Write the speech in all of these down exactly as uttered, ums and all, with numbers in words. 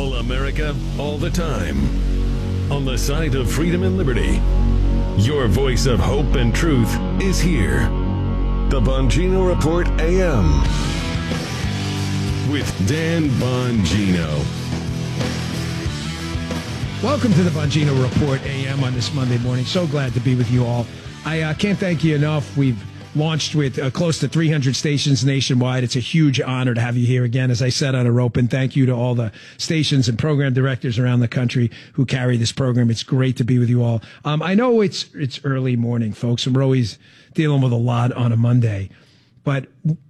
All America, all the time. On the side of freedom and liberty. Your voice of hope and truth is here. The Bongino Report A M. With Dan Bongino. Welcome to the Bongino Report A M on this Monday morning. So glad to be with you all. I uh, can't thank you enough. We've launched with uh, close to three hundred stations nationwide. It's a huge honor to have you here again. As I said on a rope, and thank you to all the stations and program directors around the country who carry this program. It's great to be with you all. Um, I know it's it's early morning, folks, and we're always dealing with a lot on a Monday, but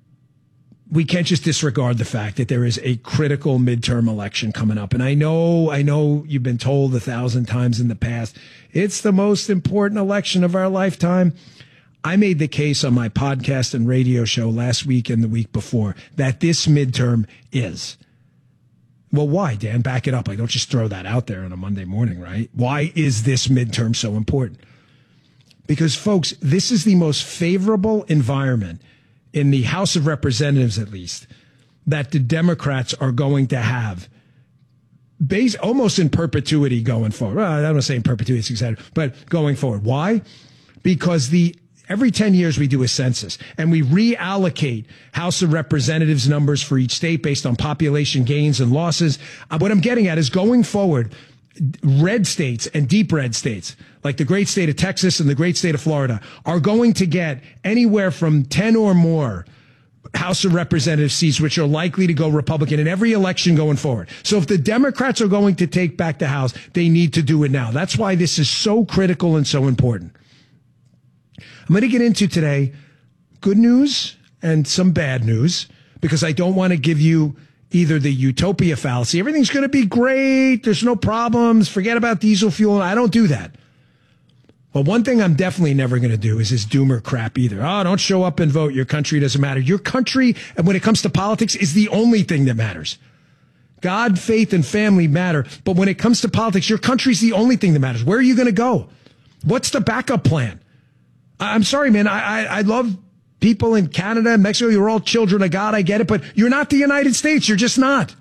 we can't just disregard the fact that there is a critical midterm election coming up. And I know, I know you've been told a thousand times in the past, it's the most important election of our lifetime. I made the case on my podcast and radio show last week and the week before that this midterm is. Well, why, Dan? Back it up. I don't just throw that out there on a Monday morning, right? Why is this midterm so important? Because, folks, this is the most favorable environment in the House of Representatives, at least, that the Democrats are going to have based almost in perpetuity going forward. Well, I don't want to say in perpetuity, it's exaggerated, but going forward. Why? Because the every ten years we do a census and we reallocate House of Representatives numbers for each state based on population gains and losses. Uh, what I'm getting at is going forward, red states and deep red states, like the great state of Texas and the great state of Florida, are going to get anywhere from ten or more House of Representative seats, which are likely to go Republican in every election going forward. So if the Democrats are going to take back the House, they need to do it now. That's why this is so critical and so important. I'm going to get into today good news and some bad news because I don't want to give you either the utopia fallacy. Everything's going to be great. There's no problems. Forget about diesel fuel. I don't do that. But one thing I'm definitely never going to do is this doomer crap either. Oh, don't show up and vote. Your country doesn't matter. Your country, and when it comes to politics, is the only thing that matters. God, faith, and family matter. But when it comes to politics, your country's the only thing that matters. Where are you going to go? What's the backup plan? I'm sorry, man. I, I, I love people in Canada and Mexico. You're all children of God. I get it. But you're not the United States. You're just not.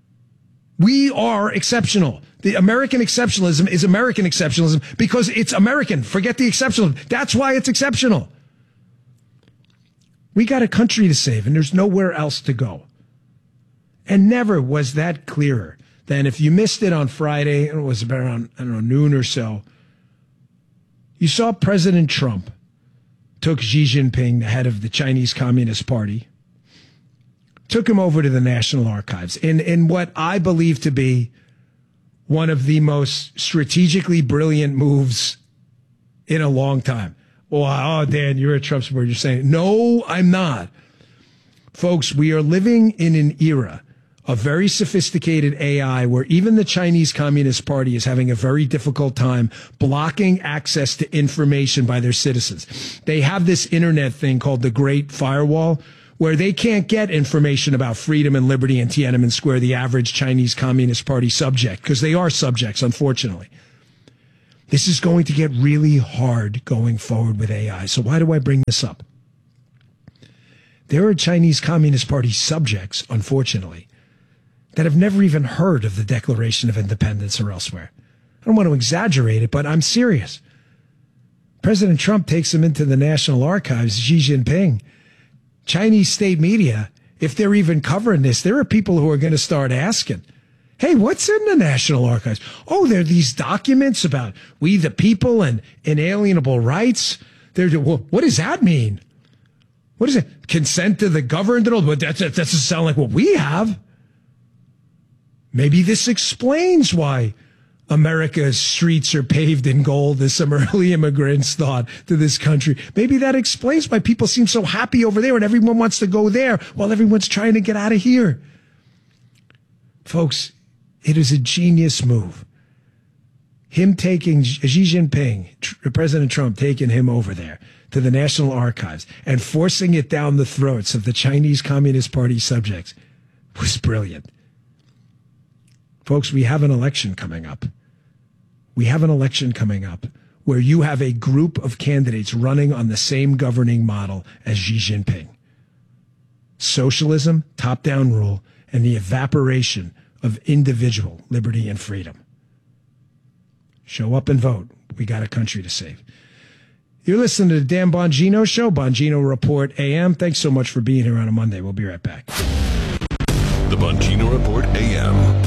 We are exceptional. The American exceptionalism is American exceptionalism because it's American. Forget the exceptionalism. That's why it's exceptional. We got a country to save, and there's nowhere else to go. And never was that clearer than if you missed it on Friday, and it was about around, I don't know, noon or so, you saw President Trump took Xi Jinping, the head of the Chinese Communist Party, took him over to the National Archives in, in what I believe to be one of the most strategically brilliant moves in a long time. Oh, oh, Dan, you're a Trump supporter. You're saying, no, I'm not. Folks, we are living in an era of very sophisticated A I where even the Chinese Communist Party is having a very difficult time blocking access to information by their citizens. They have this internet thing called the Great Firewall, where they can't get information about freedom and liberty in Tiananmen Square, the average Chinese Communist Party subject, because they are subjects, unfortunately. This is going to get really hard going forward with A I. So why do I bring this up? There are Chinese Communist Party subjects, unfortunately, that have never even heard of the Declaration of Independence or elsewhere. I don't want to exaggerate it, but I'm serious. President Trump takes them into the National Archives, Xi Jinping. Chinese state media, if they're even covering this, there are people who are going to start asking, hey, what's in the National Archives? Oh, there are these documents about we the people and inalienable rights. They're, well, what does that mean? What is it? Consent to the governed? But that, that doesn't sound like what we have. Maybe this explains why America's streets are paved in gold, as some early immigrants thought, to this country. Maybe that explains why people seem so happy over there and everyone wants to go there while everyone's trying to get out of here. Folks, it is a genius move. Him taking Xi Jinping, President Trump taking him over there to the National Archives and forcing it down the throats of the Chinese Communist Party subjects was brilliant. Folks, we have an election coming up. We have an election coming up where you have a group of candidates running on the same governing model as Xi Jinping. Socialism, top-down rule, and the evaporation of individual liberty and freedom. Show up and vote. We got a country to save. You're listening to the Dan Bongino Show, Bongino Report A M. Thanks so much for being here on a Monday. We'll be right back. The Bongino Report A M.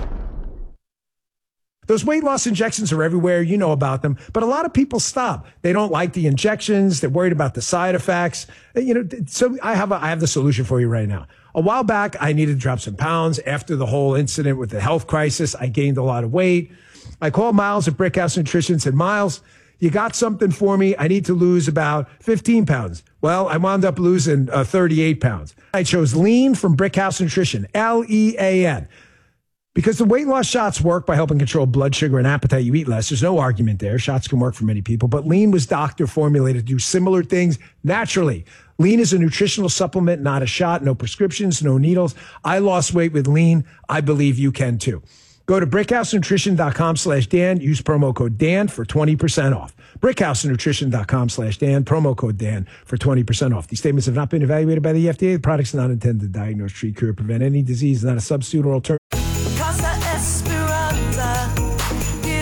Those weight loss injections are everywhere. You know about them. But a lot of people stop. They don't like the injections. They're worried about the side effects. You know, so I have a, I have the solution for you right now. A while back, I needed to drop some pounds. After the whole incident with the health crisis, I gained a lot of weight. I called Miles at Brickhouse Nutrition and said, Miles, you got something for me? I need to lose about fifteen pounds. Well, I wound up losing uh, thirty-eight pounds. I chose Lean from Brickhouse Nutrition, L E A N. Because the weight loss shots work by helping control blood sugar and appetite, you eat less. There's no argument there. Shots can work for many people. But Lean was doctor formulated to do similar things naturally. Lean is a nutritional supplement, not a shot. No prescriptions, no needles. I lost weight with Lean. I believe you can too. Go to brickhousenutrition.com slash Dan. Use promo code Dan for twenty percent off. brickhousenutrition.com slash Dan. Promo code Dan for twenty percent off. These statements have not been evaluated by the F D A. The products are not intended to diagnose, treat, cure, prevent any disease. Not a substitute or alternative. Casa Esperanza, give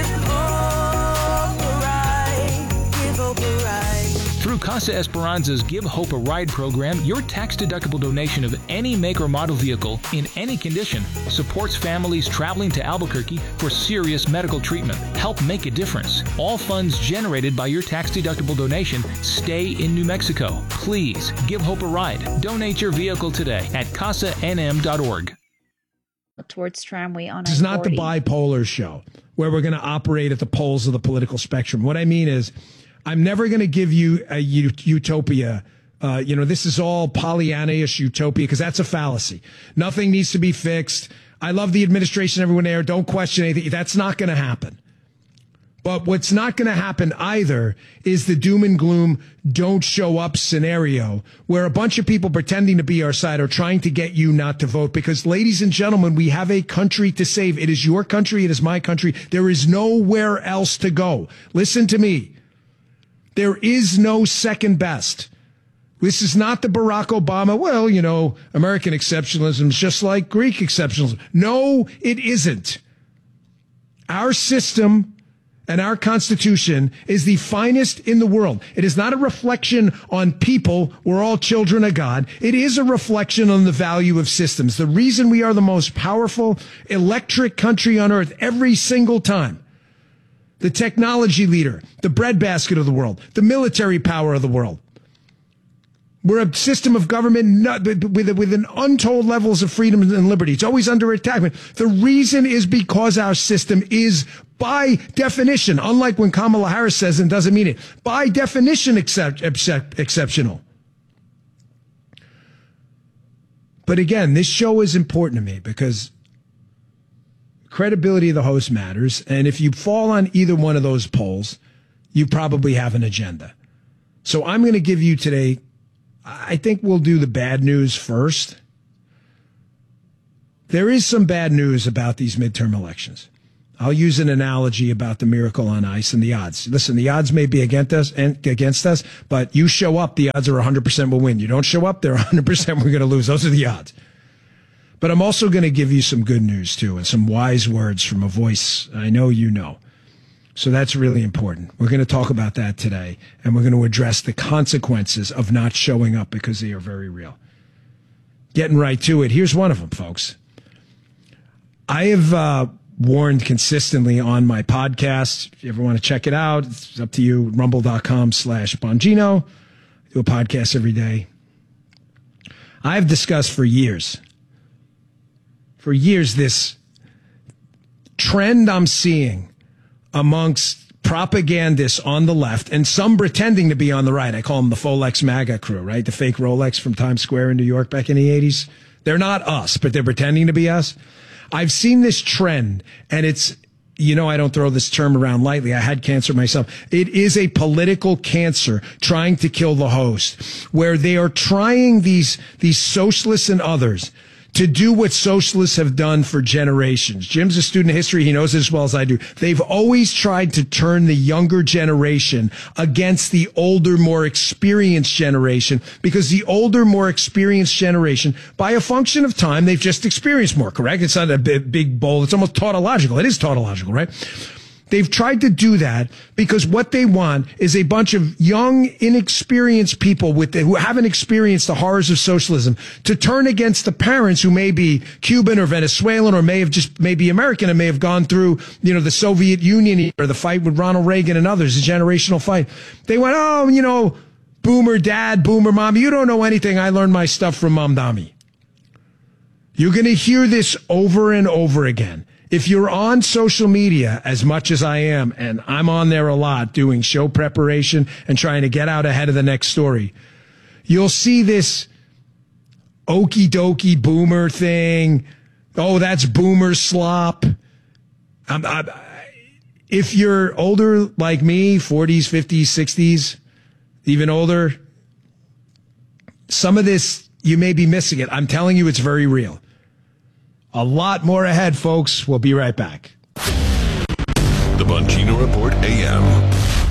hope a ride, give hope a ride. Through Casa Esperanza's Give Hope a Ride program, your tax-deductible donation of any make or model vehicle in any condition supports families traveling to Albuquerque for serious medical treatment. Help make a difference. All funds generated by your tax-deductible donation stay in New Mexico. Please give Hope a ride. Donate your vehicle today at casa n m dot org. Towards Tramway on This is not the bipolar show where we're going to operate at the poles of the political spectrum. What I mean is, I'm never going to give you a utopia. Uh, you know, this is all Pollyanna-ish utopia because that's a fallacy. Nothing needs to be fixed. I love the administration, everyone there. Don't question anything. That's not going to happen. But what's not going to happen either is the doom and gloom, don't show up scenario where a bunch of people pretending to be our side are trying to get you not to vote. Because, ladies and gentlemen, we have a country to save. It is your country. It is my country. There is nowhere else to go. Listen to me. There is no second best. This is not the Barack Obama, well, you know, American exceptionalism is just like Greek exceptionalism. No, it isn't. Our system and our Constitution is the finest in the world. It is not a reflection on people. We're all children of God. It is a reflection on the value of systems. The reason we are the most powerful electric country on earth every single time, the technology leader, the breadbasket of the world, the military power of the world. We're a system of government with, with an untold levels of freedom and liberty. It's always under attack. The reason is because our system is, by definition, unlike when Kamala Harris says and doesn't mean it, by definition except, except, exceptional. But again, this show is important to me because credibility of the host matters. And if you fall on either one of those polls, you probably have an agenda. So I'm going to give you today, I think we'll do the bad news first. There is some bad news about these midterm elections. I'll use an analogy about the miracle on ice and the odds. Listen, the odds may be against us, and against us, but you show up, the odds are one hundred percent we'll win. You don't show up, they're one hundred percent we're going to lose. Those are the odds. But I'm also going to give you some good news, too, and some wise words from a voice I know you know. So that's really important. We're going to talk about that today, and we're going to address the consequences of not showing up because they are very real. Getting right to it, here's one of them, folks. I have uh, warned consistently on my podcast. If you ever want to check it out, it's up to you, rumble.com slash Bongino. I do a podcast every day. I've discussed for years, for years, this trend I'm seeing amongst propagandists on the left and some pretending to be on the right. I call them the Folex MAGA crew, right? The fake Rolex from Times Square in New York back in the eighties. They're not us, but they're pretending to be us. I've seen this trend, and it's, you know, I don't throw this term around lightly. I had cancer myself. It is a political cancer trying to kill the host, where they are trying, these, these socialists and others, to do what socialists have done for generations. Jim's a student of history. He knows it as well as I do. They've always tried to turn the younger generation against the older, more experienced generation, because the older, more experienced generation, by a function of time, they've just experienced more, correct? It's not a big, big bowl. It's almost tautological. It is tautological, right? They've tried to do that because what they want is a bunch of young, inexperienced people with the, who haven't experienced the horrors of socialism to turn against the parents who may be Cuban or Venezuelan or may have just maybe American and may have gone through, you know, the Soviet Union or the fight with Ronald Reagan and others, a generational fight. They went, oh, you know, boomer dad, boomer mom, you don't know anything. I learned my stuff from Mom Dami. You're going to hear this over and over again. If you're on social media as much as I am, and I'm on there a lot doing show preparation and trying to get out ahead of the next story, you'll see this okie dokie boomer thing. Oh, that's boomer slop. I'm, I'm, if you're older like me, forties, fifties, sixties, even older, some of this, you may be missing it. I'm telling you, it's very real. A lot more ahead, folks. We'll be right back. The Bongino Report A M.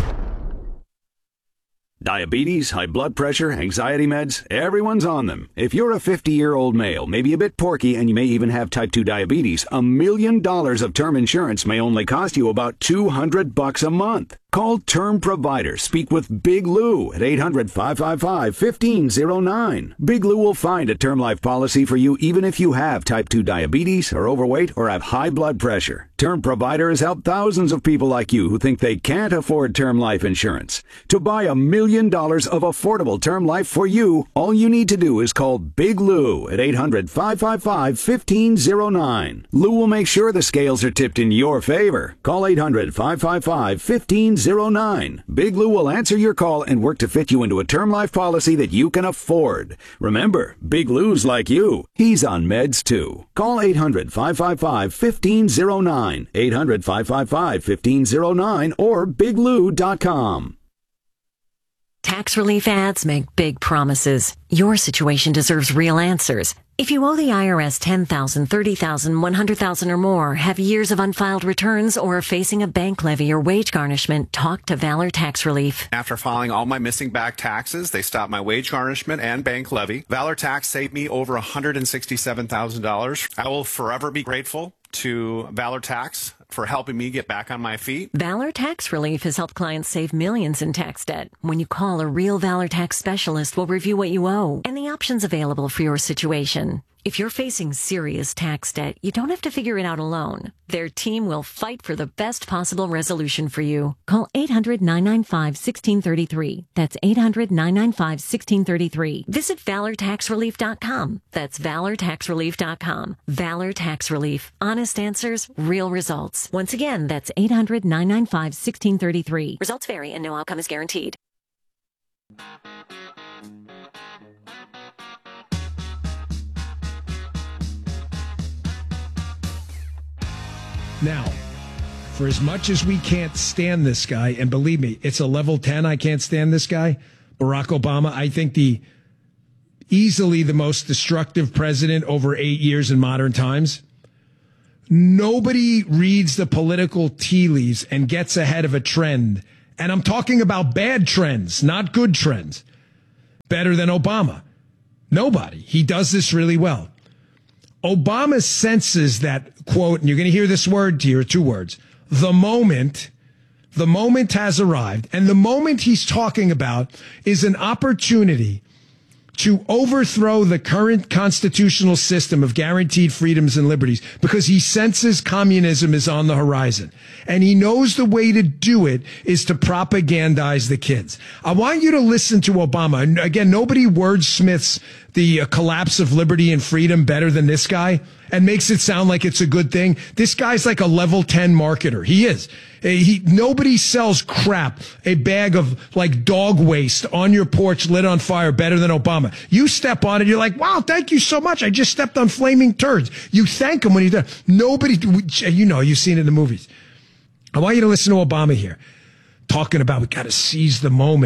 Diabetes, high blood pressure, anxiety meds, everyone's on them. If you're a fifty-year-old male, maybe a bit porky, and you may even have type two diabetes, a million dollars of term insurance may only cost you about two hundred bucks a month. Call Term Provider. Speak with Big Lou at eight hundred, five five five, one five zero nine. Big Lou will find a term life policy for you even if you have type two diabetes, are overweight, or have high blood pressure. Term Provider has helped thousands of people like you who think they can't afford term life insurance. To buy a million dollars of affordable term life for you, all you need to do is call Big Lou at eight hundred, five five five, one five zero nine. Lou will make sure the scales are tipped in your favor. Call eight hundred, five five five, one five zero nine. Big Lou will answer your call and work to fit you into a term life policy that you can afford. Remember, Big Lou's like you. He's on meds too. Call eight hundred, five five five, one five zero nine. eight hundred, five five five, one five zero nine or big lou dot com. Tax relief ads make big promises. Your situation deserves real answers. If you owe the I R S ten thousand dollars, thirty thousand dollars, one hundred thousand dollars or more, have years of unfiled returns, or are facing a bank levy or wage garnishment, talk to Valor Tax Relief. After filing all my missing back taxes, they stopped my wage garnishment and bank levy. Valor Tax saved me over one hundred sixty-seven thousand dollars. I will forever be grateful to Valor Tax for helping me get back on my feet. Valor Tax Relief has helped clients save millions in tax debt. When you call, a real Valor Tax specialist will review what you owe and the options available for your situation. If you're facing serious tax debt, you don't have to figure it out alone. Their team will fight for the best possible resolution for you. Call eight hundred, nine nine five, one six three three. That's eight hundred, nine nine five, one six three three. Visit valor tax relief dot com. That's valor tax relief dot com. Valor Tax Relief. Honest answers, real results. Once again, that's eight hundred, nine nine five, one six three three. Results vary and no outcome is guaranteed. Now, for as much as we can't stand this guy, and believe me, it's a level ten, I can't stand this guy, Barack Obama, I think the easily the most destructive president over eight years in modern times. Nobody reads the political tea leaves and gets ahead of a trend. And I'm talking about bad trends, not good trends. Better than Obama. Nobody. He does this really well. Obama senses that, quote, and you're going to hear this word here, two words, the moment, the moment has arrived. And the moment he's talking about is an opportunity to overthrow the current constitutional system of guaranteed freedoms and liberties because he senses communism is on the horizon. And he knows the way to do it is to propagandize the kids. I want you to listen to Obama. And again, nobody wordsmiths the uh, collapse of liberty and freedom better than this guy and makes it sound like it's a good thing. This guy's like a level ten marketer. He is. He, nobody sells crap, a bag of like dog waste on your porch lit on fire better than Obama. You step on it, you're like, wow, thank you so much. I just stepped on flaming turds. You thank him when he does. Nobody, you know, you've seen it in the movies. I want you to listen to Obama here, talking about we got to seize the moment.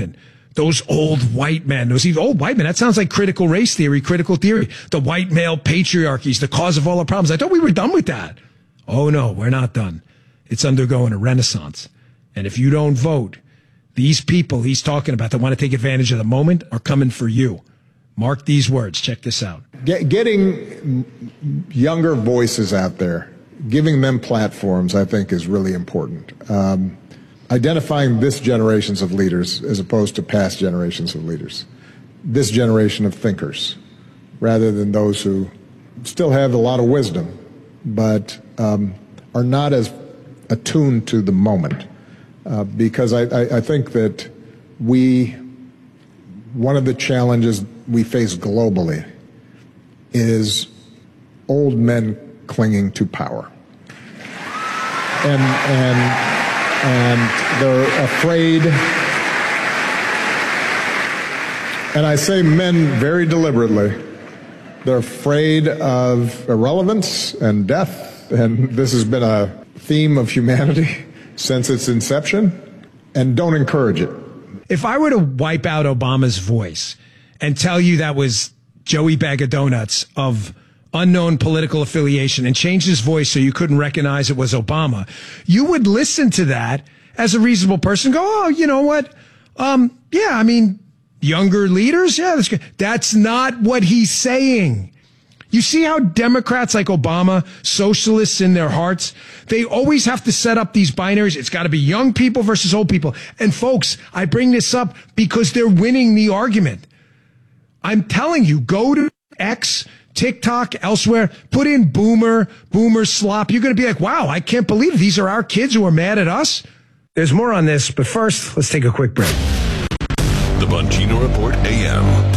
Those old white men, those even old white men, that sounds like critical race theory, critical theory. The white male patriarchy is the cause of all our problems. I thought we were done with that. Oh, no, we're not done. It's undergoing a renaissance. And if you don't vote, these people he's talking about that want to take advantage of the moment are coming for you. Mark these words. Check this out. Get, getting younger voices out there, giving them platforms, I think, is really important. Um, identifying this generations of leaders as opposed to past generations of leaders. This generation of thinkers, rather than those who still have a lot of wisdom, but um, are not as attuned to the moment. Uh, because I, I, I think that we, one of the challenges we face globally is old men clinging to power. And, and, and they're afraid, and I say men very deliberately, they're afraid of irrelevance and death, and this has been a theme of humanity since its inception, and don't encourage it. If I were to wipe out Obama's voice and tell you that was Joey Bag of Donuts of unknown political affiliation and change his voice so you couldn't recognize it was Obama, you would listen to that as a reasonable person, go, oh, you know what? Um, yeah, I mean, younger leaders, yeah, that's good. That's not what he's saying. You see how Democrats like Obama, socialists in their hearts, they always have to set up these binaries. It's got to be young people versus old people. And folks, I bring this up because they're winning the argument. I'm telling you, go to X, TikTok, elsewhere, put in boomer, boomer slop. You're going to be like, wow, I can't believe these are our kids who are mad at us. There's more on this, but first, let's take a quick break. The Bongino Report A M.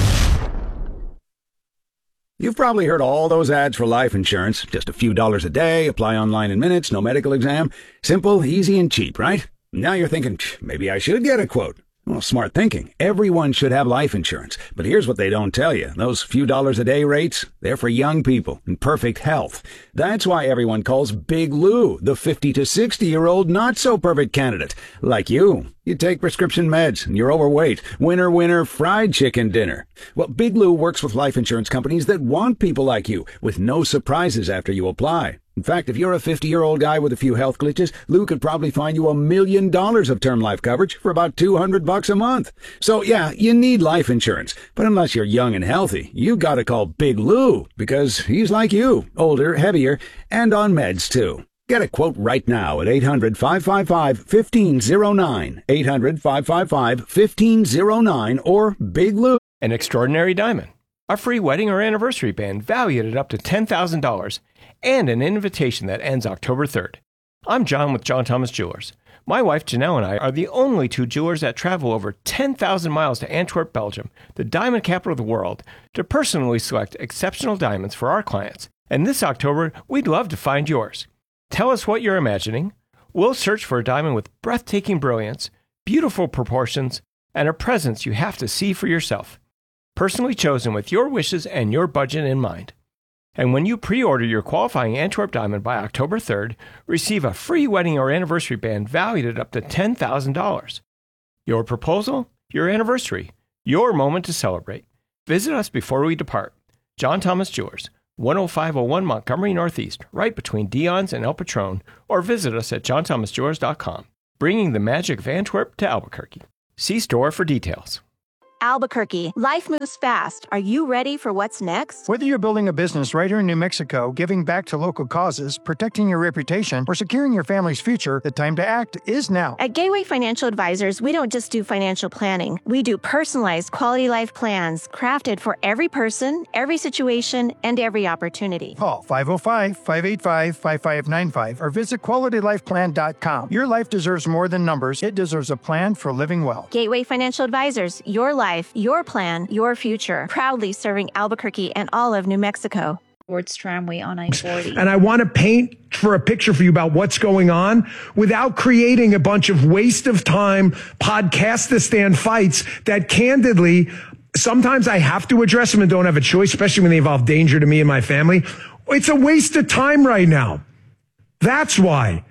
You've probably heard all those ads for life insurance. Just a few dollars a day, apply online in minutes, no medical exam. Simple, easy, and cheap, right? Now you're thinking, maybe I should get a quote. Well, smart thinking. Everyone should have life insurance. But here's what they don't tell you. Those few dollars a day rates, they're for young people in perfect health. That's why everyone calls Big Lou the fifty to sixty-year-old not-so-perfect candidate. Like you. You take prescription meds and you're overweight. Winner, winner, fried chicken dinner. Well, Big Lou works with life insurance companies that want people like you, with no surprises after you apply. In fact, if you're a fifty-year-old guy with a few health glitches, Lou could probably find you a million dollars of term life coverage for about two hundred bucks a month. So yeah, you need life insurance. But unless you're young and healthy, you gotta call Big Lou, because he's like you, older, heavier, and on meds too. Get a quote right now at eight hundred, five five five, one five zero nine, eight hundred, five five five, one five zero nine, or Big Lou. An extraordinary diamond, a free wedding or anniversary band valued at up to ten thousand dollars, and an invitation that ends October third. I'm John with John Thomas Jewelers. My wife Janelle and I are the only two jewelers that travel over ten thousand miles to Antwerp, Belgium, the diamond capital of the world, to personally select exceptional diamonds for our clients. And this October, we'd love to find yours. Tell us what you're imagining. We'll search for a diamond with breathtaking brilliance, beautiful proportions, and a presence you have to see for yourself. Personally chosen with your wishes and your budget in mind. And when you pre-order your qualifying Antwerp diamond by October third, receive a free wedding or anniversary band valued at up to ten thousand dollars. Your proposal, your anniversary, your moment to celebrate. Visit us before we depart. John Thomas Jewelers, one oh five oh one Montgomery Northeast, right between Dion's and El Patron, or visit us at john thomas jewelers dot com, bringing the magic of Antwerp to Albuquerque. See store for details. Albuquerque. Life moves fast. Are you ready for what's next? Whether you're building a business right here in New Mexico, giving back to local causes, protecting your reputation, or securing your family's future, the time to act is now. At Gateway Financial Advisors, we don't just do financial planning. We do personalized quality life plans crafted for every person, every situation, and every opportunity. Call five oh five, five eight five, five five nine five or visit quality life plan dot com. Your life deserves more than numbers. It deserves a plan for living well. Gateway Financial Advisors, your life. Your plan, your future. Proudly serving Albuquerque and all of New Mexico. Towards Tramway on I forty. And I want to paint for a picture for you about what's going on without creating a bunch of waste of time podcastistan fights that candidly, sometimes I have to address them and don't have a choice, especially when they involve danger to me and my family. It's a waste of time right now. That's why.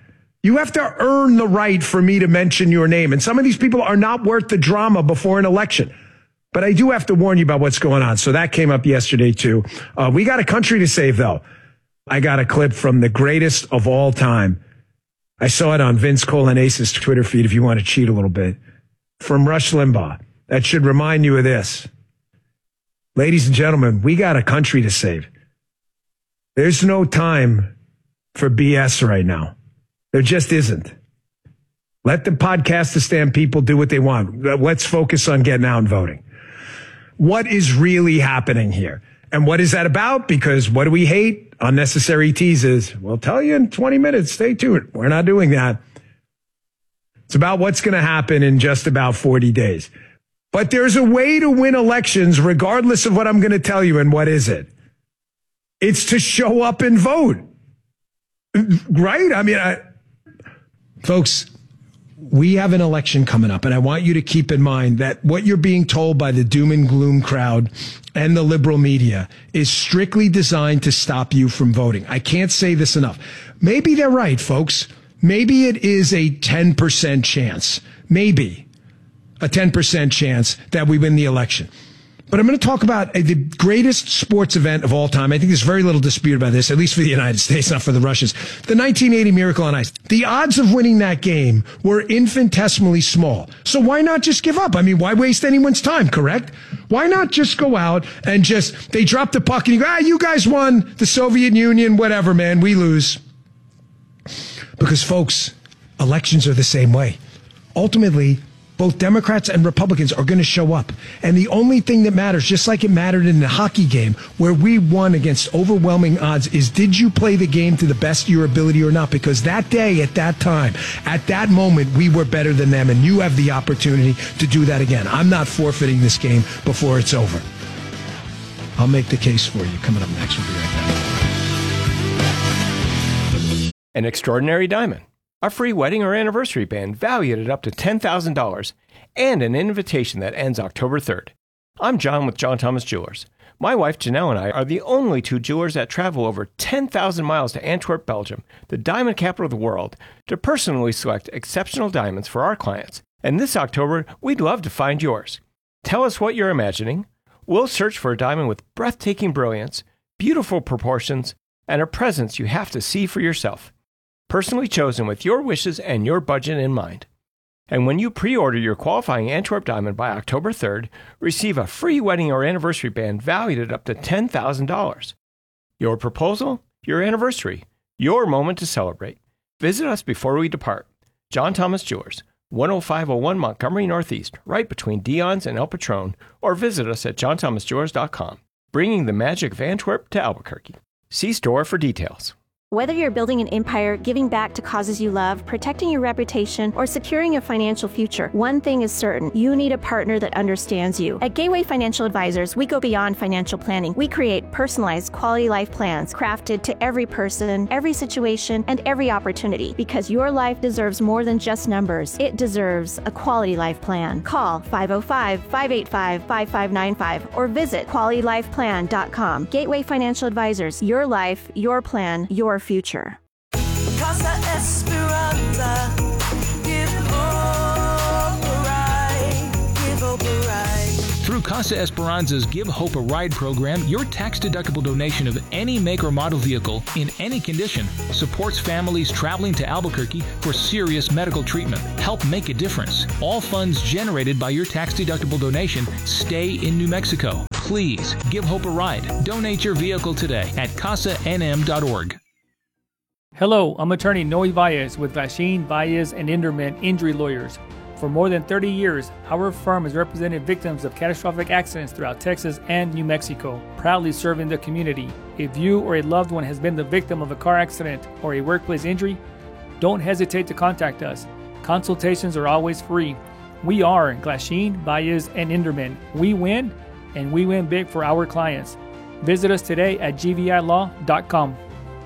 You have to earn the right for me to mention your name. And some of these people are not worth the drama before an election. But I do have to warn you about what's going on. So that came up yesterday, too. Uh, we got a country to save, though. I got a clip from the greatest of all time. I saw it on Vince Colonnase's Twitter feed if you want to cheat a little bit. From Rush Limbaugh. That should remind you of this. Ladies and gentlemen, we got a country to save. There's no time for B S right now. There just isn't. Let the Podcastistan people do what they want. Let's focus on getting out and voting. What is really happening here? And what is that about? Because what do we hate? Unnecessary teases. We'll tell you in twenty minutes. Stay tuned. We're not doing that. It's about what's going to happen in just about forty days. But there's a way to win elections regardless of what I'm going to tell you. And what is it? It's to show up and vote. Right? I mean, I, folks, we have an election coming up, and I want you to keep in mind that what you're being told by the doom and gloom crowd and the liberal media is strictly designed to stop you from voting. I can't say this enough. Maybe they're right, folks. Maybe it is a ten percent chance. Maybe. A ten percent chance that we win the election. But I'm going to talk about the greatest sports event of all time. I think there's very little dispute about this, at least for the United States, not for the Russians. The nineteen eighty Miracle on Ice. The odds of winning that game were infinitesimally small. So why not just give up? I mean, why waste anyone's time, correct? Why not just go out and just, they drop the puck and you go, ah, you guys won, the Soviet Union, whatever, man, we lose. Because, folks, elections are the same way. Ultimately, both Democrats and Republicans are going to show up. And the only thing that matters, just like it mattered in the hockey game, where we won against overwhelming odds, is did you play the game to the best of your ability or not? Because that day, at that time, at that moment, we were better than them, and you have the opportunity to do that again. I'm not forfeiting this game before it's over. I'll make the case for you. Coming up next, we'll be right back. An extraordinary diamond, a free wedding or anniversary band valued at up to ten thousand dollars, and an invitation that ends October third. I'm John with John Thomas Jewelers. My wife Janelle and I are the only two jewelers that travel over ten thousand miles to Antwerp, Belgium, the diamond capital of the world, to personally select exceptional diamonds for our clients. And this October, we'd love to find yours. Tell us what you're imagining. We'll search for a diamond with breathtaking brilliance, beautiful proportions, and a presence you have to see for yourself. Personally chosen with your wishes and your budget in mind. And when you pre-order your qualifying Antwerp diamond by October third, receive a free wedding or anniversary band valued at up to ten thousand dollars. Your proposal, your anniversary, your moment to celebrate. Visit us before we depart. John Thomas Jewelers, one oh five oh one Montgomery Northeast, right between Dion's and El Patron, or visit us at john thomas jewelers dot com, bringing the magic of Antwerp to Albuquerque. See store for details. Whether you're building an empire, giving back to causes you love, protecting your reputation, or securing a financial future, one thing is certain: you need a partner that understands you. At Gateway Financial Advisors, we go beyond financial planning. We create personalized quality life plans crafted to every person, every situation, and every opportunity. Because your life deserves more than just numbers. It deserves a quality life plan. Call five oh five, five eight five, five five nine five or visit quality life plan dot com. Gateway Financial Advisors, your life, your plan, your future. Casa Esperanza, give hope a ride, give hope a ride. Through Casa Esperanza's Give Hope a Ride program, your tax-deductible donation of any make or model vehicle in any condition supports families traveling to Albuquerque for serious medical treatment. Help make a difference. All funds generated by your tax-deductible donation stay in New Mexico. Please give Hope a ride. Donate your vehicle today at casa n m dot org. Hello, I'm attorney Noe Valles with Glasheen, Valles, and Inderman Injury Lawyers. For more than thirty years, our firm has represented victims of catastrophic accidents throughout Texas and New Mexico, proudly serving the community. If you or a loved one has been the victim of a car accident or a workplace injury, don't hesitate to contact us. Consultations are always free. We are Glasheen, Valles, and Inderman. We win, and we win big for our clients. Visit us today at g v i law dot com.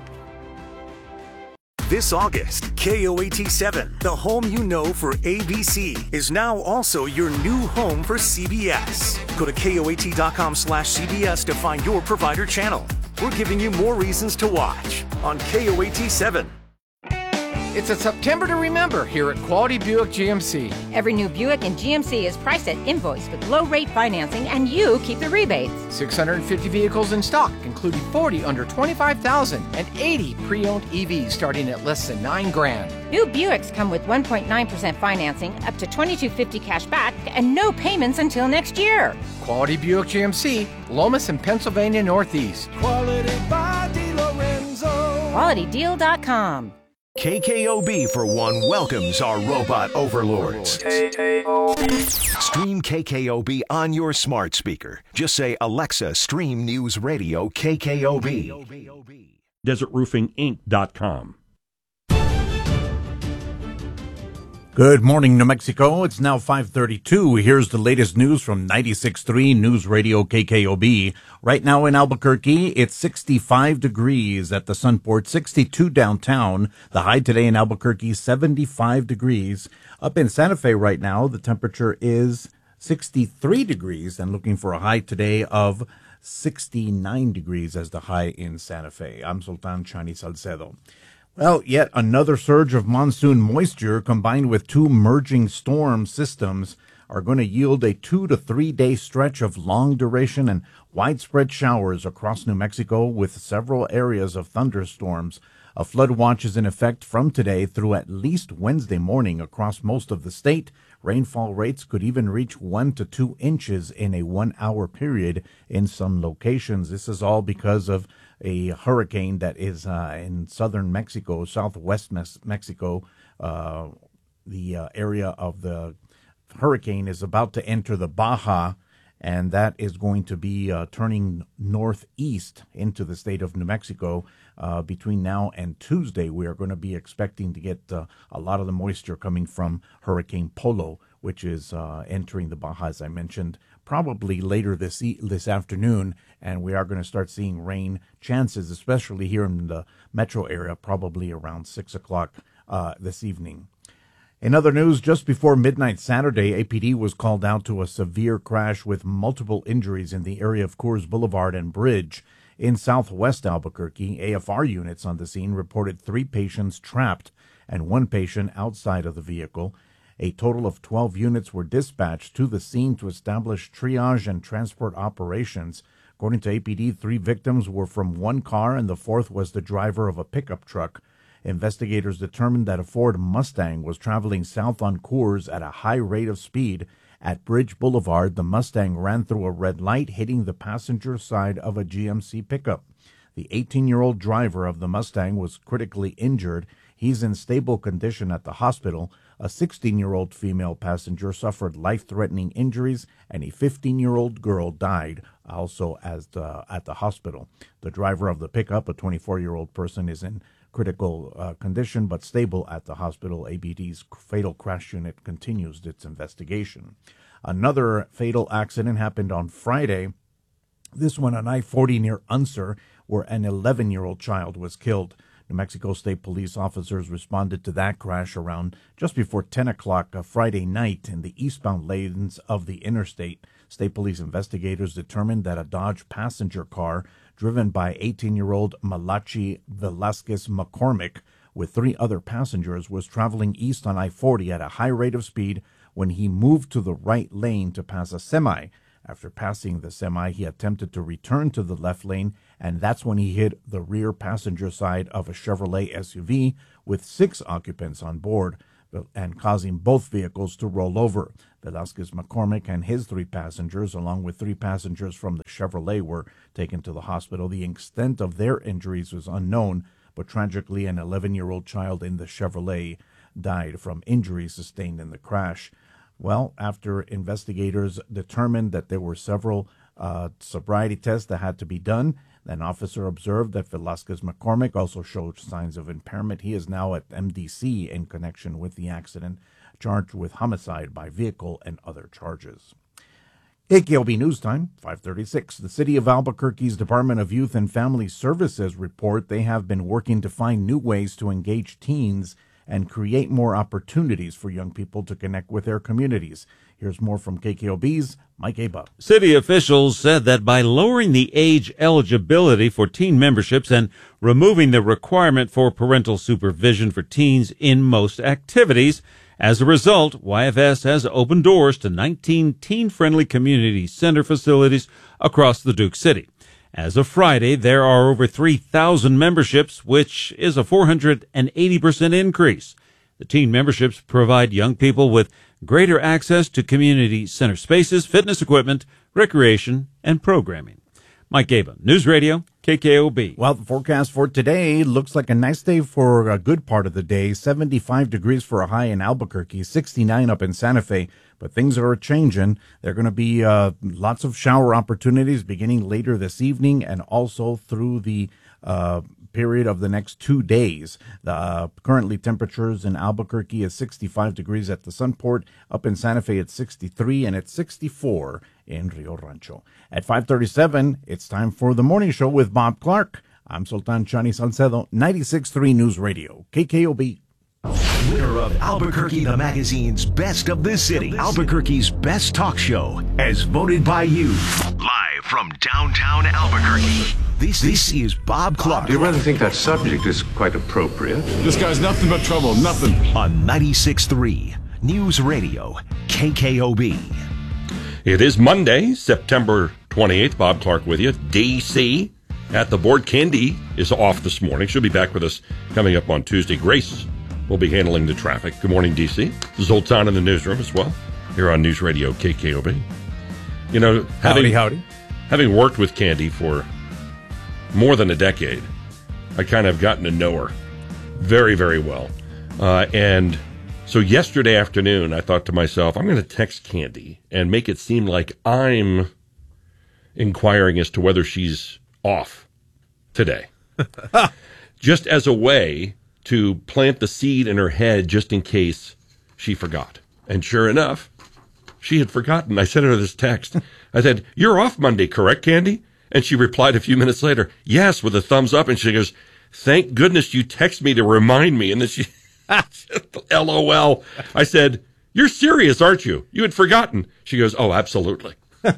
This August, K O A T seven, the home you know for A B C, is now also your new home for C B S. Go to K O A T dot com slash C B S to find your provider channel. We're giving you more reasons to watch on K O A T seven. It's a September to remember here at Quality Buick G M C. Every new Buick in G M C is priced at invoice with low-rate financing, and you keep the rebates. six hundred fifty vehicles in stock, including forty under twenty-five thousand and eighty pre-owned E Vs starting at less than nine grand. New Buicks come with one point nine percent financing, up to twenty-two fifty cash back, and no payments until next year. Quality Buick G M C, Lomas and Pennsylvania Northeast. Quality by DeLorenzo. quality deal dot com. K K O B for one welcomes our robot overlords. Stream K K O B on your smart speaker. Just say, Alexa, stream News Radio K K O B. desert roofing inc dot com. Good morning, New Mexico. It's now five thirty-two. Here's the latest news from ninety-six point three News Radio K K O B. Right now in Albuquerque, it's sixty-five degrees at the Sunport, sixty-two downtown. The high today in Albuquerque, seventy-five degrees. Up in Santa Fe right now, the temperature is sixty-three degrees and looking for a high today of sixty-nine degrees as the high in Santa Fe. I'm Sultan Chani Salcedo. Well, yet another surge of monsoon moisture combined with two merging storm systems are going to yield a two to three day stretch of long duration and widespread showers across New Mexico with several areas of thunderstorms. A flood watch is in effect from today through at least Wednesday morning across most of the state. Rainfall rates could even reach one to two inches in a one hour period in some locations. This is all because of a hurricane that is uh, in southern Mexico, southwest mes- Mexico. Uh, the uh, area of the hurricane is about to enter the Baja, and that is going to be uh, turning northeast into the state of New Mexico. Uh, between now and Tuesday, we are going to be expecting to get uh, a lot of the moisture coming from Hurricane Polo, which is uh, entering the Baja, as I mentioned, probably later this e- this afternoon, and we are going to start seeing rain chances, especially here in the metro area, probably around six o'clock uh, this evening. In other news, just before midnight Saturday, A P D was called out to a severe crash with multiple injuries in the area of Coors Boulevard and Bridge. In southwest Albuquerque, A F R units on the scene reported three patients trapped and one patient outside of the vehicle. A total of twelve units were dispatched to the scene to establish triage and transport operations. According to A P D, three victims were from one car and the fourth was the driver of a pickup truck. Investigators determined that a Ford Mustang was traveling south on Coors at a high rate of speed. At Bridge Boulevard, the Mustang ran through a red light, hitting the passenger side of a G M C pickup. The eighteen-year-old driver of the Mustang was critically injured. He's in stable condition at the hospital. A sixteen-year-old female passenger suffered life-threatening injuries, and a fifteen-year-old girl died also as the, at the hospital. The driver of the pickup, a twenty-four-year-old person, is in critical uh, condition but stable at the hospital. A B D's fatal crash unit continues its investigation. Another fatal accident happened on Friday, this one on I forty near Unser, where an eleven-year-old child was killed. New Mexico State Police officers responded to that crash around just before ten o'clock uh, Friday night in the eastbound lanes of the interstate. State Police investigators determined that a Dodge passenger car driven by eighteen-year-old Malachi Velasquez McCormick with three other passengers was traveling east on I forty at a high rate of speed when he moved to the right lane to pass a semi. After passing the semi, he attempted to return to the left lane, and that's when he hit the rear passenger side of a Chevrolet S U V with six occupants on board, and causing both vehicles to roll over. Velasquez McCormick and his three passengers, along with three passengers from the Chevrolet, were taken to the hospital. The extent of their injuries was unknown, but tragically an eleven-year-old child in the Chevrolet died from injuries sustained in the crash. Well, after investigators determined that there were several uh, sobriety tests that had to be done, an officer observed that Velasquez McCormick also showed signs of impairment. He is now at M D C in connection with the accident, charged with homicide by vehicle and other charges. K K O B News Time, five thirty-six. The City of Albuquerque's Department of Youth and Family Services report they have been working to find new ways to engage teens and create more opportunities for young people to connect with their communities. Here's more from K K O B's Mike Aba. City officials said that by lowering the age eligibility for teen memberships and removing the requirement for parental supervision for teens in most activities, as a result, Y F S has opened doors to nineteen teen-friendly community center facilities across the Duke City. As of Friday, there are over three thousand memberships, which is a four hundred eighty percent increase. The teen memberships provide young people with greater access to community center spaces, fitness equipment, recreation, and programming. Mike Aba, News Radio, K K O B. Well, the forecast for today looks like a nice day for a good part of the day. seventy-five degrees for a high in Albuquerque, sixty-nine up in Santa Fe. But things are changing. There are going to be uh, lots of shower opportunities beginning later this evening and also through the uh, period of the next two days. The uh, currently temperatures in Albuquerque is sixty-five degrees at the Sunport. Up in Santa Fe, it's sixty-three, and it's sixty-four in Rio Rancho. At five thirty-seven, it's time for the morning show with Bob Clark. I'm Sultan Chani Salcedo, ninety-six point three News Radio, K K O B. Winner of Albuquerque the Magazine's Best of the City, Albuquerque's Best Talk Show, as voted by you. Live from downtown Albuquerque, this, this is Bob Clark. Do you really think that subject is quite appropriate? This guy's nothing but trouble, nothing. On ninety-six point three News Radio, K K O B. It is Monday, September twenty-eighth. Bob Clark with you. D C at the board. Candy is off this morning. She'll be back with us coming up on Tuesday. Grace will be handling the traffic. Good morning, D C. Zoltan in the newsroom as well, here on News Radio K K O B. You know, having, howdy, howdy. having worked with Candy for more than a decade, I kind of gotten to know her very, very well. Uh, and so yesterday afternoon, I thought to myself, I'm going to text Candy and make it seem like I'm inquiring as to whether she's off today. Just as a way to plant the seed in her head just in case she forgot. And sure enough, she had forgotten. I sent her this text. I said, "You're off Monday, correct, Candy?" And she replied a few minutes later, "Yes," with a thumbs up. And she goes, "Thank goodness you text me to remind me." And then she, LOL. I said, "You're serious, aren't you? You had forgotten." She goes, "Oh, absolutely."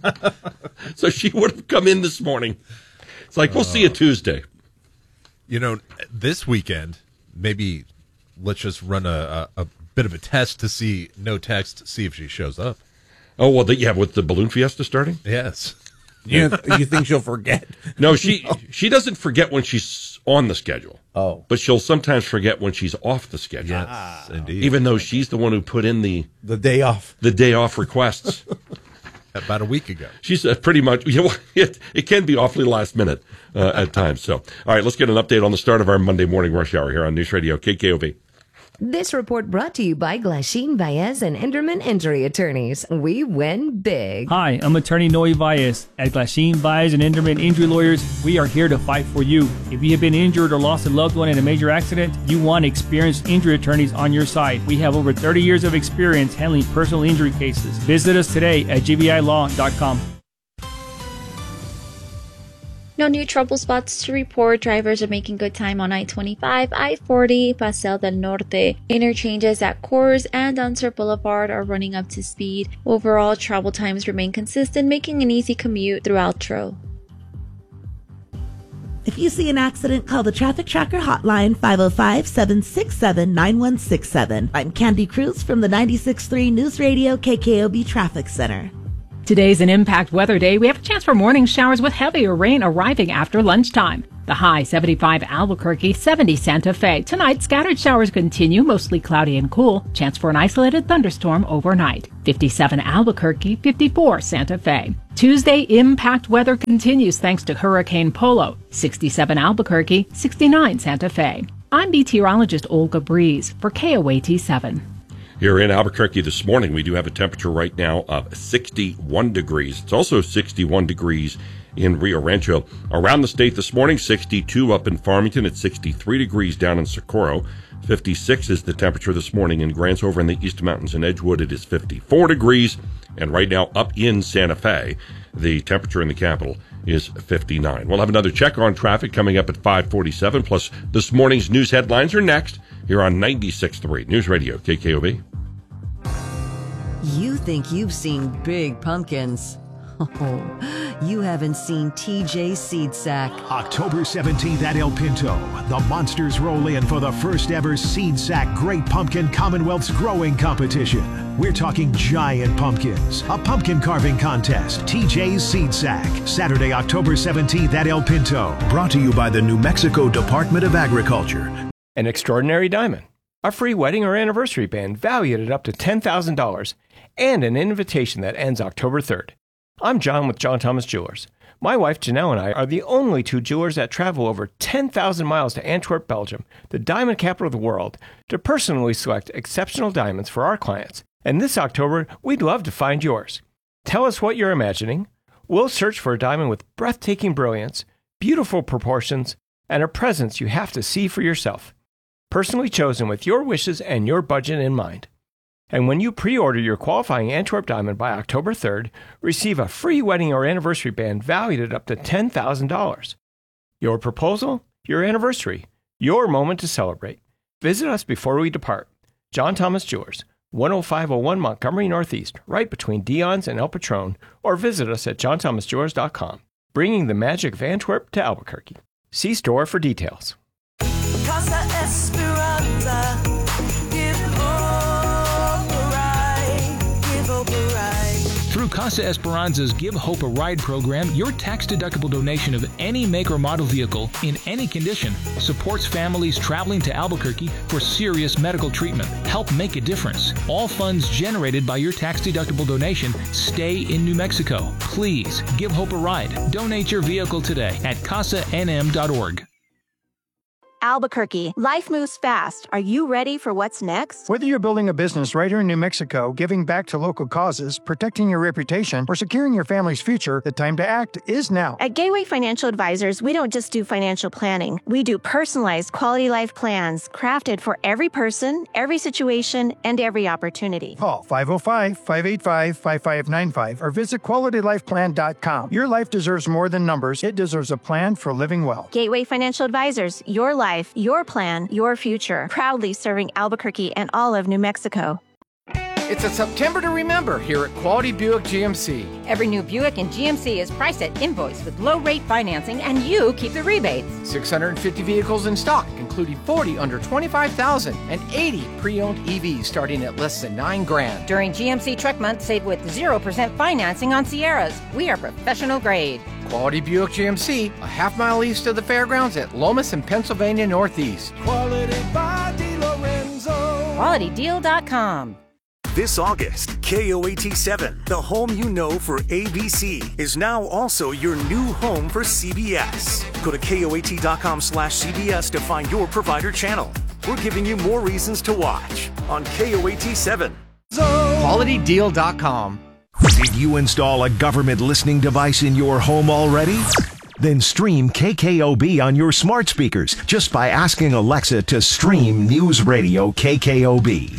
So she would have come in this morning. It's like, we'll uh, see you Tuesday. You know, this weekend, maybe let's just run a, a, a bit of a test to see, no text, see if she shows up. Oh, well, the, yeah, with the Balloon Fiesta starting? Yes. You, you think she'll forget? No, she no. she doesn't forget when she's on the schedule. Oh. But she'll sometimes forget when she's off the schedule. Yes, ah. indeed. Even though she's the one who put in the... The day off. The day off requests. About a week ago. She's uh, pretty much, you know, it, it can be awfully last minute uh, at times. So, all right, let's get an update on the start of our Monday morning rush hour here on News Radio K K O B. This report brought to you by Glasheen Baez and Enderman Injury Attorneys. We win big. Hi, I'm attorney Noe Baez. At Glasheen Baez and Enderman Injury Lawyers, we are here to fight for you. If you have been injured or lost a loved one in a major accident, you want experienced injury attorneys on your side. We have over thirty years of experience handling personal injury cases. Visit us today at g v i law dot com. No new trouble spots to report. Drivers are making good time on I twenty-five, I forty, Paseo del Norte. Interchanges at Coors and on Sur Boulevard are running up to speed. Overall, travel times remain consistent, making an easy commute through Altro. If you see an accident, call the Traffic Tracker hotline five oh five, seven six seven, nine one six seven. I'm Candy Cruz from the ninety-six point three News Radio K K O B Traffic Center. Today's an impact weather day. We have a chance for morning showers with heavier rain arriving after lunchtime. The high seventy-five Albuquerque, seventy Santa Fe. Tonight, scattered showers continue, mostly cloudy and cool. Chance for an isolated thunderstorm overnight. fifty-seven Albuquerque, fifty-four Santa Fe. Tuesday, impact weather continues thanks to Hurricane Polo. sixty-seven Albuquerque, sixty-nine Santa Fe. I'm meteorologist Olga Breeze for K O A T seven. Here in Albuquerque this morning, we do have a temperature right now of sixty-one degrees. It's also sixty-one degrees in Rio Rancho. Around the state this morning, sixty-two up in Farmington. It's sixty-three degrees down in Socorro. fifty-six is the temperature this morning in Grants. Over in the East Mountains in Edgewood, it is fifty-four degrees. And right now up in Santa Fe, the temperature in the capital is fifty-nine. We'll have another check on traffic coming up at five forty-seven. Plus, this morning's news headlines are next here on ninety-six point three News Radio K K O B. You think you've seen big pumpkins. Oh, you haven't seen T J Seed Sack. October seventeenth at El Pinto, the Monsters roll in for the first ever Seed Sack Great Pumpkin Commonwealth's Growing Competition. We're talking giant pumpkins, a pumpkin carving contest, T J's Seed Sack, Saturday, October seventeenth at El Pinto. Brought to you by the New Mexico Department of Agriculture. An extraordinary diamond, a free wedding or anniversary band valued at up to ten thousand dollars, and an invitation that ends October third. I'm John with John Thomas Jewelers. My wife Janelle and I are the only two jewelers that travel over ten thousand miles to Antwerp, Belgium, the diamond capital of the world, to personally select exceptional diamonds for our clients. And this October, we'd love to find yours. Tell us what you're imagining. We'll search for a diamond with breathtaking brilliance, beautiful proportions, and a presence you have to see for yourself. Personally chosen with your wishes and your budget in mind. And when you pre-order your qualifying Antwerp diamond by October third, receive a free wedding or anniversary band valued at up to ten thousand dollars. Your proposal, your anniversary, your moment to celebrate. Visit us before we depart. John Thomas Jewelers, one oh five oh one Montgomery Northeast, right between Dion's and El Patron, or visit us at john thomas jewelers dot com, bringing the magic of Antwerp to Albuquerque. See store for details. Casa Esperanza, give hope a ride, give hope a ride. Through Casa Esperanza's Give Hope a Ride program, your tax-deductible donation of any make or model vehicle in any condition supports families traveling to Albuquerque for serious medical treatment. Help make a difference. All funds generated by your tax-deductible donation stay in New Mexico. Please give Hope a ride. Donate your vehicle today at casa n m dot org. Albuquerque, life moves fast. Are you ready for what's next? Whether you're building a business right here in New Mexico, giving back to local causes, protecting your reputation, or securing your family's future, the time to act is now. At Gateway Financial Advisors, we don't just do financial planning. We do personalized quality life plans crafted for every person, every situation, and every opportunity. Call five oh five, five eight five, five five nine five or visit quality life plan dot com. Your life deserves more than numbers. It deserves a plan for living well. Gateway Financial Advisors, your life. Life, your plan, your future. Proudly serving Albuquerque and all of New Mexico. It's a September to remember here at Quality Buick G M C. Every new Buick in G M C is priced at invoice with low-rate financing, and you keep the rebates. six hundred fifty vehicles in stock, including forty under twenty-five thousand and eighty pre-owned E Vs starting at less than nine grand. During G M C Truck Month, save with zero percent financing on Sierras. We are professional grade. Quality Buick G M C, a half mile east of the fairgrounds at Lomas and Pennsylvania Northeast. Quality by DiLorenzo. quality deal dot com. This August, K O A T seven, the home you know for A B C, is now also your new home for C B S. Go to K O A T dot com slash C B S to find your provider channel. We're giving you more reasons to watch on K O A T seven. quality deal dot com. Did you install a government listening device in your home already? Then stream K K O B on your smart speakers just by asking Alexa to stream News Radio K K O B.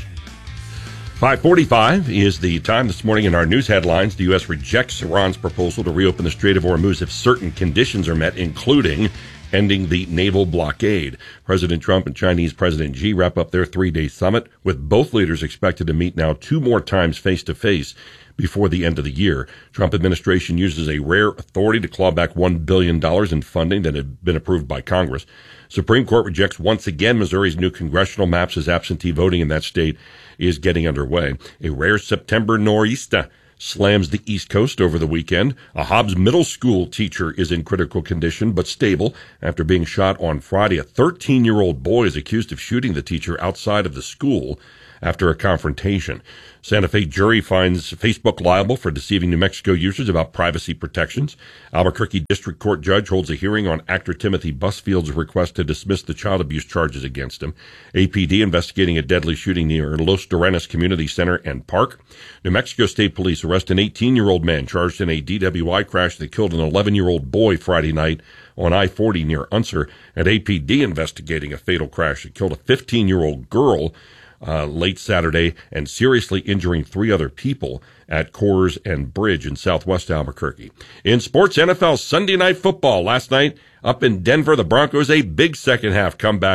five forty-five is the time this morning in our news headlines. The U S rejects Iran's proposal to reopen the Strait of Hormuz if certain conditions are met, including ending the naval blockade. President Trump and Chinese President Xi wrap up their three-day summit, with both leaders expected to meet now two more times face-to-face before the end of the year. Trump administration uses a rare authority to claw back one billion dollars in funding that had been approved by Congress. Supreme Court rejects once again Missouri's new congressional maps as absentee voting in that state is getting underway. A rare September nor'easter slams the East Coast over the weekend. A Hobbs Middle School teacher is in critical condition but stable after being shot on Friday. A thirteen-year-old boy is accused of shooting the teacher outside of the school after a confrontation. Santa Fe jury finds Facebook liable for deceiving New Mexico users about privacy protections. Albuquerque District Court judge holds a hearing on actor Timothy Busfield's request to dismiss the child abuse charges against him. A P D investigating a deadly shooting near Los Dorenas Community Center and Park. New Mexico State Police arrest an eighteen-year-old man charged in a D W I crash that killed an eleven-year-old boy Friday night on I forty near Unser. And A P D investigating a fatal crash that killed a fifteen-year-old girl Uh, late Saturday and seriously injuring three other people at Coors and Bridge in southwest Albuquerque. In sports, N F L Sunday Night Football last night up in Denver. The Broncos, a big second half comeback.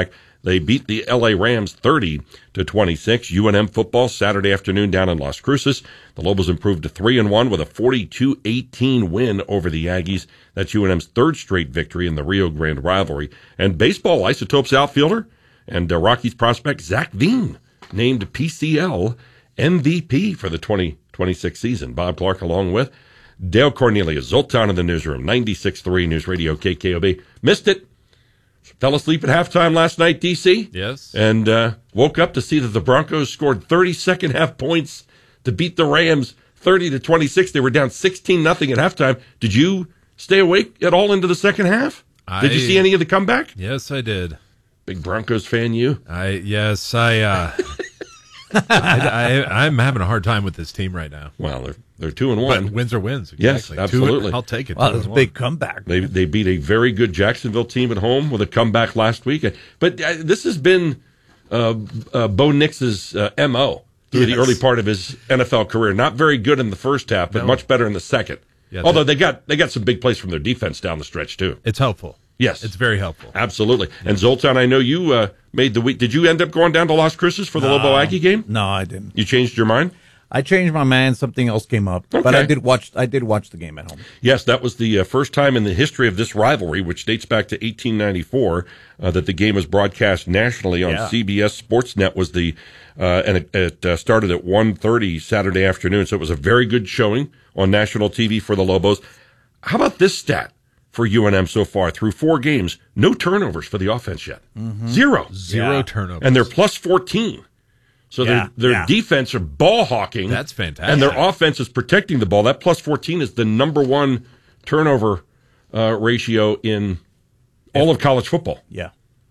They beat the L A Rams thirty to twenty-six. U N M football Saturday afternoon down in Las Cruces. The Lobos improved to three and one with a forty-two eighteen win over the Aggies. That's U N M's third straight victory in the Rio Grande rivalry. And baseball, Isotopes outfielder and uh, Rockies prospect Zach Veen named P C L M V P for the twenty twenty-six season. Bob Clark along with Dale Cornelius. Zoltan in the newsroom, ninety-six point three News Radio K K O B. Missed it. Fell asleep at halftime last night, D C. Yes. And uh, woke up to see that the Broncos scored thirty second half points to beat the Rams thirty to twenty-six. They were down sixteen nothing at halftime. Did you stay awake at all into the second half? I, did you see any of the comeback? Yes, I did. Big Broncos fan, you? I yes, I. Uh, I, I I'm having a hard time with this team right now. Well, they're they're two and one. But wins are wins. Yes, Exactly. absolutely. Two, I'll take it. Wow, two that's a and big one. comeback. They they beat a very good Jacksonville team at home with a comeback last week. But uh, this has been uh, uh, Bo Nix's uh, M O through Yes. the early part of his N F L career. Not very good in the first half, but No. much better in the second. Yeah, Although that- they got they got some big plays from their defense down the stretch too. It's helpful. Yes, It's very helpful. absolutely. And Zoltan, I know you uh, made the week. Did you end up going down to Las Cruces for the No. Lobo Aggie game? No, I didn't. You changed your mind? I changed my mind. Something else came up, but Okay. I did watch. I did watch the game at home. Yes, that was the uh, first time in the history of this rivalry, which dates back to eighteen ninety-four, uh, that the game was broadcast nationally on Yeah. C B S Sportsnet. Was the uh, and it, it uh, started at one thirty Saturday afternoon, so it was a very good showing on national T V for the Lobos. How about this stat for U N M so far through four games? No turnovers for the offense yet. Mm-hmm. Zero, Zero Yeah. turnovers. and they're plus fourteen. So Yeah, their their yeah. defense are ball hawking. That's fantastic. And their offense is protecting the ball. That plus fourteen is the number one turnover uh, ratio in all of college football. Yeah,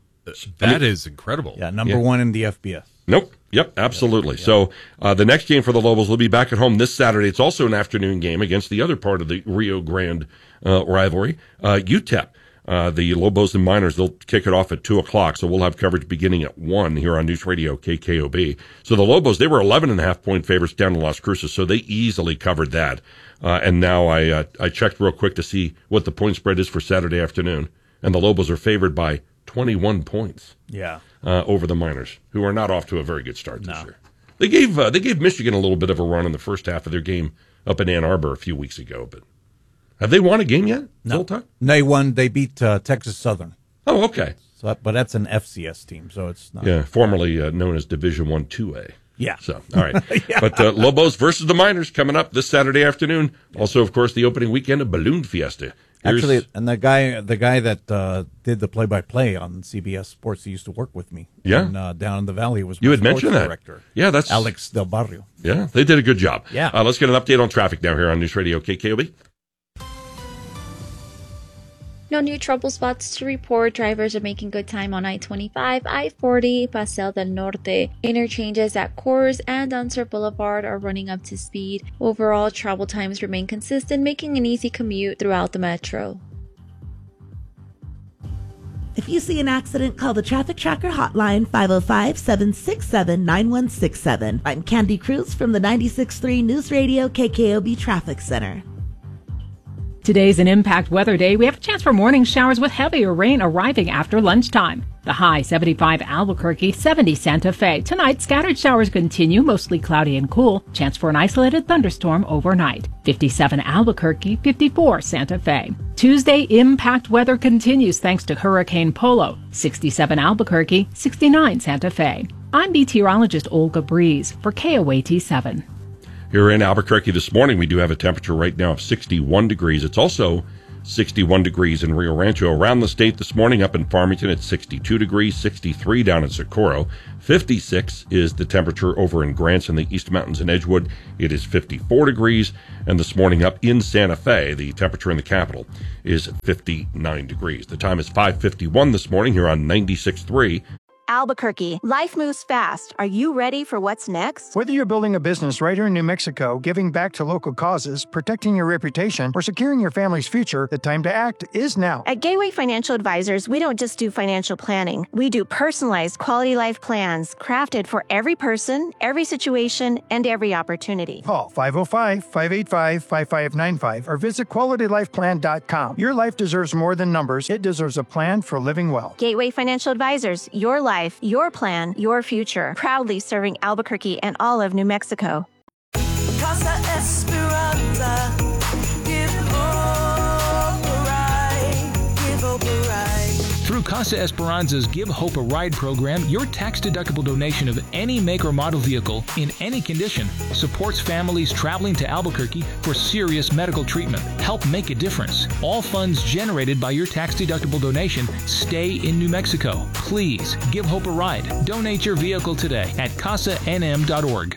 That is incredible. yeah. Number Yeah. one in the F B S. Nope. Yep, absolutely. So uh, the next game for the Lobos will be back at home this Saturday. It's also an afternoon game against the other part of the Rio Grande uh, rivalry, uh, U T E P. Uh, the Lobos and Miners, they'll kick it off at two o'clock, so we'll have coverage beginning at one here on News Radio K K O B. So the Lobos, they were eleven and a half point favorites down in Las Cruces, so they easily covered that. Uh, and now I uh, I checked real quick to see what the point spread is for Saturday afternoon, and the Lobos are favored by twenty-one points Yeah. uh, over the Miners, who are not off to a very good start this year. They gave uh, they gave Michigan a little bit of a run in the first half of their game up in Ann Arbor a few weeks ago, but have they won a game yet? No. Zoltan? They won. They beat uh, Texas Southern. Oh, okay. So, that- but that's an F C S team, so it's not. Yeah, formerly uh, known as Division One Two A. Yeah. So, all right. But uh, Lobos versus the Miners coming up this Saturday afternoon. Also, of course, the opening weekend of Balloon Fiesta. Here's- Actually, and the guy, the guy that uh, did the play-by-play on C B S Sports, he used to work with me. Yeah. in, uh, down in the valley was You my had mentioned sports that. director. Yeah, that's Alex Del Barrio. Yeah, they did a good job. Yeah. Uh, let's get an update on traffic now here on News Radio K K O B. No new trouble spots to report. Drivers are making good time on I twenty-five, I forty, Paseo del Norte. Interchanges at Coors and Unser Boulevard are running up to speed. Overall, travel times remain consistent, making an easy commute throughout the metro. If you see an accident, call the Traffic Tracker hotline five oh five, seven six seven, nine one six seven. I'm Candy Cruz from the ninety-six point three News Radio K K O B Traffic Center. Today's an impact weather day. We have a chance for morning showers with heavier rain arriving after lunchtime. The high seventy-five Albuquerque, seventy Santa Fe. Tonight, scattered showers continue, mostly cloudy and cool. Chance for an isolated thunderstorm overnight. fifty-seven Albuquerque, fifty-four Santa Fe. Tuesday, impact weather continues thanks to Hurricane Polo. sixty-seven Albuquerque, sixty-nine Santa Fe. I'm meteorologist Olga Breeze for K O A T seven. Here in Albuquerque this morning, we do have a temperature right now of sixty-one degrees. It's also sixty-one degrees in Rio Rancho. Around the state this morning, up in Farmington, it's sixty-two degrees, sixty-three down in Socorro. fifty-six is the temperature over in Grants in the East Mountains in Edgewood. It is fifty-four degrees. And this morning up in Santa Fe, the temperature in the capital is fifty-nine degrees. The time is five fifty-one this morning here on ninety-six point three. Albuquerque, life moves fast. Are you ready for what's next? Whether you're building a business right here in New Mexico, giving back to local causes, protecting your reputation, or securing your family's future, the time to act is now. At Gateway Financial Advisors, we don't just do financial planning. We do personalized quality life plans crafted for every person, every situation, and every opportunity. Call five oh five, five eight five, five five nine five or visit quality life plan dot com. Your life deserves more than numbers. It deserves a plan for living well. Gateway Financial Advisors, your life, life, your plan, your future. Proudly serving Albuquerque and all of New Mexico. Casa Esperanza, give hope a ride, give hope a ride. Through Casa Esperanza's Give Hope a Ride program, your tax-deductible donation of any make or model vehicle in any condition supports families traveling to Albuquerque for serious medical treatment. Help make a difference. All funds generated by your tax-deductible donation stay in New Mexico. Please give Hope a ride. Donate your vehicle today at casa n m dot org.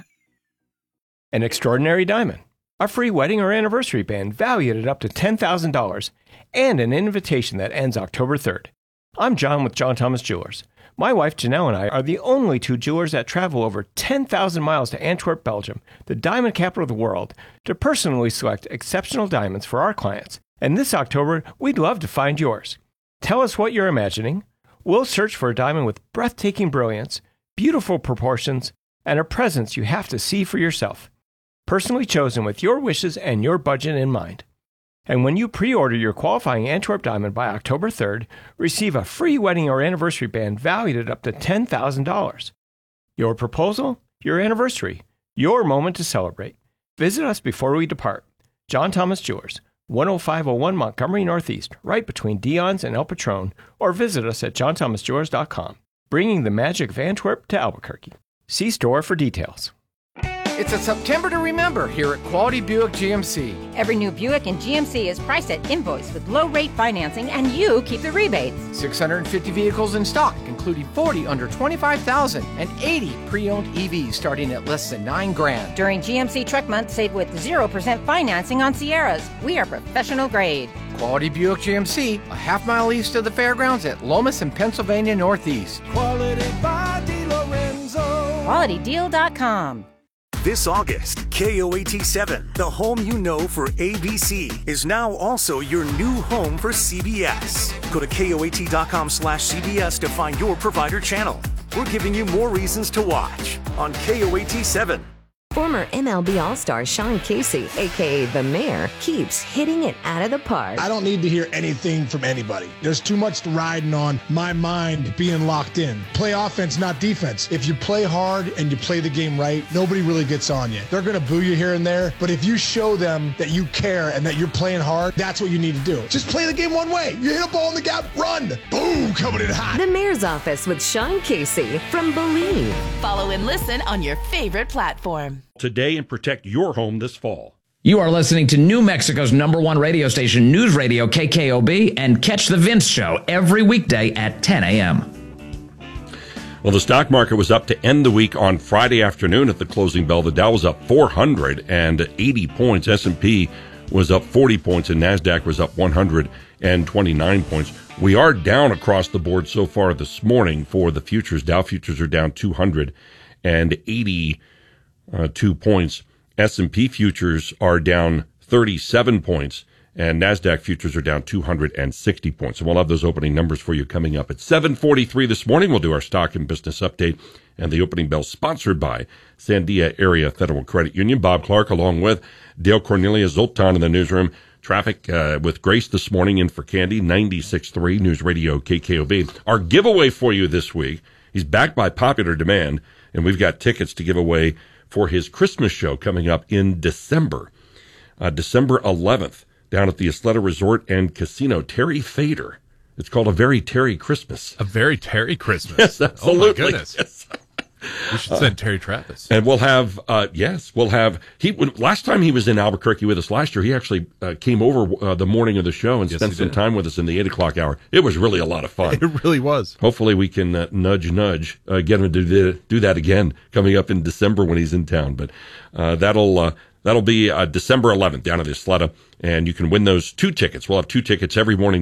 An Extraordinary Diamond, a free wedding or anniversary band valued at up to ten thousand dollars, and an invitation that ends October third. I'm John with John Thomas Jewelers. My wife Janelle and I are the only two jewelers that travel over ten thousand miles to Antwerp, Belgium, the diamond capital of the world, to personally select exceptional diamonds for our clients. And this October, we'd love to find yours. Tell us what you're imagining. We'll search for a diamond with breathtaking brilliance, beautiful proportions, and a presence you have to see for yourself. Personally chosen with your wishes and your budget in mind. And when you pre-order your qualifying Antwerp diamond by October third, receive a free wedding or anniversary band valued at up to ten thousand dollars. Your proposal, your anniversary, your moment to celebrate. Visit us before we depart. John Thomas Jewelers, one oh five oh one Montgomery Northeast, right between Dion's and El Patron, or visit us at john thomas jewelers dot com, bringing the magic of Antwerp to Albuquerque. See store for details. It's a September to remember here at Quality Buick G M C. Every new Buick in G M C is priced at invoice with low rate financing, and you keep the rebates. six hundred fifty vehicles in stock, including forty under twenty-five thousand and eighty pre-owned E Vs starting at less than nine grand. During G M C Truck Month, save with zero percent financing on Sierras. We are professional grade. Quality Buick G M C, a half mile east of the fairgrounds at Lomas and Pennsylvania Northeast. Quality by DiLorenzo. quality deal dot com. This August, K O A T seven, the home you know for A B C, is now also your new home for C B S. Go to K O A T dot com slash C B S to find your provider channel. We're giving you more reasons to watch on K O A T seven. Former M L B All-Star Sean Casey, a k a. The Mayor, keeps hitting it out of the park. I don't need to hear anything from anybody. There's too much riding on my mind being locked in. Play offense, not defense. If you play hard and you play the game right, nobody really gets on you. They're going to boo you here and there, but if you show them that you care and that you're playing hard, that's what you need to do. Just play the game one way. You hit a ball in the gap, run. Boom, coming in hot. The Mayor's Office with Sean Casey from Believe. Follow and listen on your favorite platform. Today and protect your home this fall. You are listening to New Mexico's number one radio station, News Radio K K O B, and catch The Vince Show every weekday at ten a.m. Well, the stock market was up to end the week on Friday afternoon at the closing bell. The Dow was up four hundred eighty points. S and P was up forty points, and NASDAQ was up one hundred twenty-nine points. We are down across the board so far this morning for the futures. Dow futures are down two hundred eighty Uh, two points. S and P futures are down thirty-seven points, and NASDAQ futures are down two hundred sixty points. So we'll have those opening numbers for you coming up at seven forty-three this morning. We'll do our stock and business update and the opening bell sponsored by Sandia Area Federal Credit Union. Bob Clark along with Dale Cornelia Zoltan in the newsroom. Traffic uh, with Grace this morning in for Candy, ninety-six point three News Radio K K O B. Our giveaway for you this week, he's backed by popular demand, and we've got tickets to give away for his Christmas show coming up in December. Uh, December eleventh, down at the Isleta Resort and Casino, Terry Fader. It's called A Very Terry Christmas. A Very Terry Christmas? Yes, absolutely. Oh, my goodness. Yes. We should send uh, Terry Travis. And we'll have, uh, yes, we'll have, he last time he was in Albuquerque with us last year, he actually uh, came over uh, the morning of the show and yes, spent some did. time with us in the eight o'clock hour. It was really a lot of fun. It really was. Hopefully we can uh, nudge, nudge, uh, get him to do, do that again coming up in December when he's in town. But uh, that'll uh, that'll be uh, December eleventh down at the Isleta, and you can win those two tickets. We'll have two tickets every morning.